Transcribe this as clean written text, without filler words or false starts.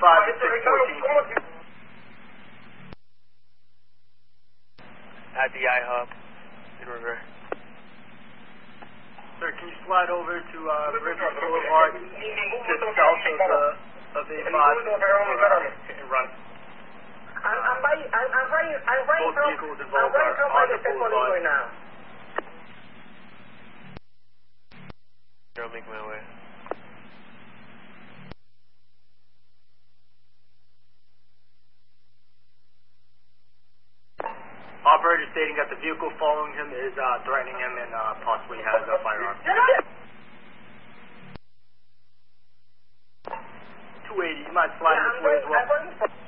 and 614. At the I-Hub in River. Sir, can you slide over to River Boulevard, just south of A5, and run? I'm right Both vehicles involved are on the boulevard. right now. I'll make my way. Operator stating that the vehicle following him is threatening him and possibly has a firearm. 280, you might slide this way as well.